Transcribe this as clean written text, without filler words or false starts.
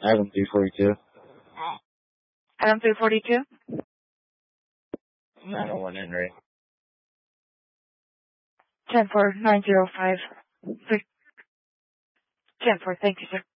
Item 342. Item 342? 901 Henry. 10-4, 905. 10-4, thank you, sir.